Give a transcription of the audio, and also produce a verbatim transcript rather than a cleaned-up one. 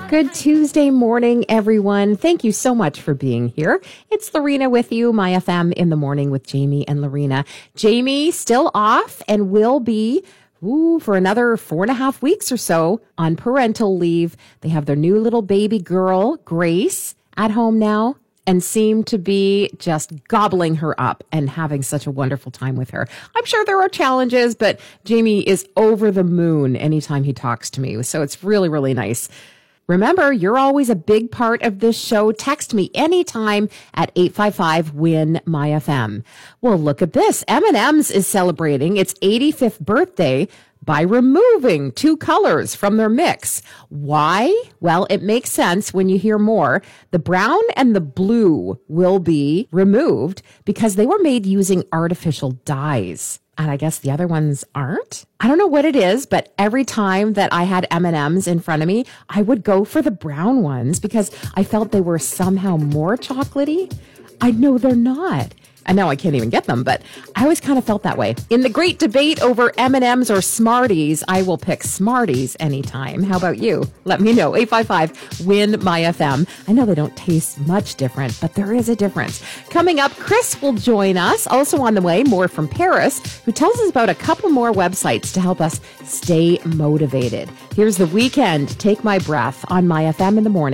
Good Tuesday morning, everyone. Thank you so much for being here. It's Lorena with you, My F M in the morning with Jamie and Lorena. Jamie still off and will be ooh, for another four and a half weeks or so on parental leave. They have their new little baby girl, Grace, at home now and seem to be just gobbling her up and having such a wonderful time with her. I'm sure there are challenges, but Jamie is over the moon anytime he talks to me. So it's really, really nice. Remember, you're always a big part of this show. Text me anytime at eight five five, W I N, M Y F M. Well, look at this. M and M's is celebrating its eighty-fifth birthday by removing two colors from their mix. Why? Well, it makes sense when you hear more. The brown and the blue will be removed because they were made using artificial dyes. And I guess the other ones aren't. I don't know what it is, but every time that I had M and M's in front of me, I would go for the brown ones because I felt they were somehow more chocolatey. I know they're not. I know I can't even get them, but I always kind of felt that way. In the great debate over M and M's or Smarties, I will pick Smarties anytime. How about you? Let me know. eight five five, W I N, M Y F M. I know they don't taste much different, but there is a difference. Coming up, Chris will join us. Also on the way, more from Paris, who tells us about a couple more websites to help us stay motivated. Here's The Weekend, Take My Breath on My F M in the morning.